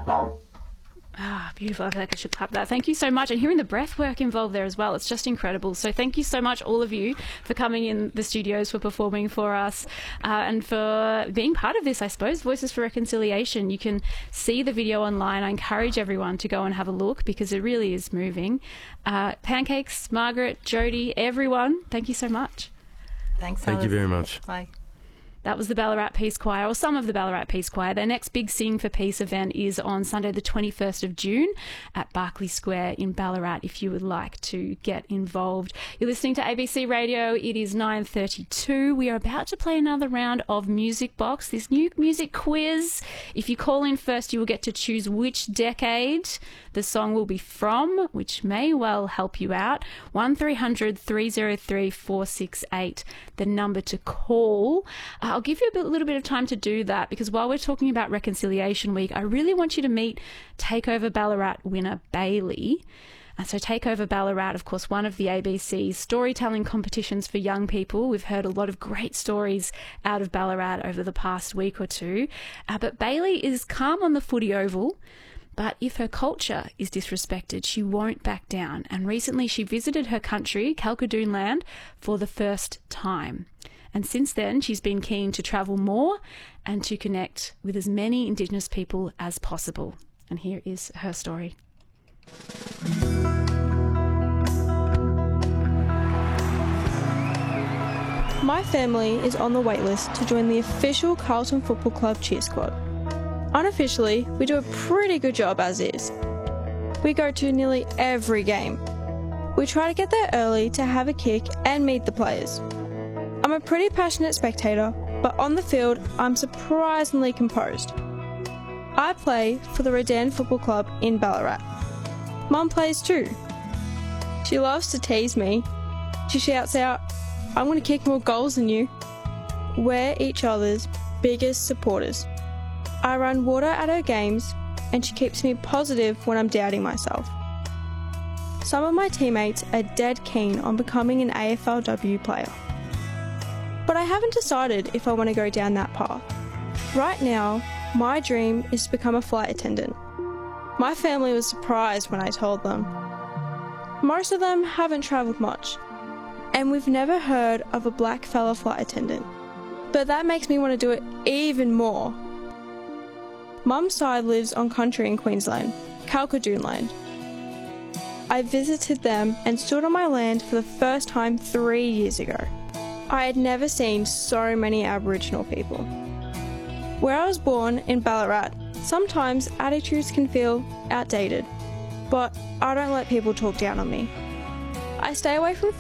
Ah, beautiful. I feel like I should clap that. Thank you so much. And hearing the breath work involved there as well, it's just incredible. So thank you so much, all of you, for coming in the studios, for performing for us, and for being part of this, I suppose, Voices for Reconciliation. You can see the video online. I encourage everyone to go and have a look because it really is moving. Pancakes, Margaret, Jody, everyone, thank you so much. Thanks, Thank you very much. Bye. That was the Ballarat Peace Choir, or some of the Ballarat Peace Choir. Their next big Sing for Peace event is on Sunday the 21st of June at Barclay Square in Ballarat if you would like to get involved. You're listening to ABC Radio. It is 9:32. We are about to play another round of Music Box, this new music quiz. If you call in first, you will get to choose which decade the song will be from, which may well help you out. 1300 303 468, the number to call. I'll give you a little bit of time to do that because while we're talking about Reconciliation Week, I really want you to meet Takeover Ballarat winner Bailey. So Takeover Ballarat, of course, one of the ABC's storytelling competitions for young people. We've heard a lot of great stories out of Ballarat over the past week or two. But Bailey is calm on the footy oval. But if her culture is disrespected, she won't back down. And recently she visited her country, Kalkadoonland, for the first time. And since then, she's been keen to travel more and to connect with as many Indigenous people as possible. And here is her story. My family is on the waitlist to join the official Carlton Football Club cheer squad. Unofficially, we do a pretty good job as is. We go to nearly every game. We try to get there early to have a kick and meet the players. I'm a pretty passionate spectator, but on the field, I'm surprisingly composed. I play for the Redan Football Club in Ballarat. Mum plays too. She loves to tease me. She shouts out, "I'm going to kick more goals than you." We're each other's biggest supporters. I run water at her games, and she keeps me positive when I'm doubting myself. Some of my teammates are dead keen on becoming an AFLW player. But I haven't decided if I want to go down that path. Right now, my dream is to become a flight attendant. My family was surprised when I told them. Most of them haven't travelled much, and we've never heard of a black fella flight attendant. But that makes me want to do it even more. Mum's side lives on country in Queensland, Kalkadoonland. I visited them and stood on my land for the first time 3 years ago. I had never seen so many Aboriginal people. Where I was born, in Ballarat, sometimes attitudes can feel outdated, but I don't let people talk down on me. I stay away from